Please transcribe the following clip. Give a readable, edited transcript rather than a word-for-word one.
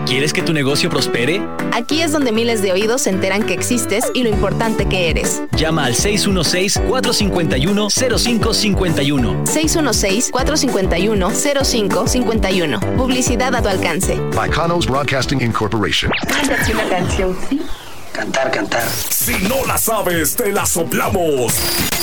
¿Quieres que tu negocio prospere? Aquí es donde miles de oídos se enteran que existes y lo importante que eres. Llama al 616-451-0551. 616-451-0551. Publicidad a tu alcance. Bacanos Broadcasting Incorporation. Cántate una canción, sí. Cantar. Si no la sabes, te la soplamos.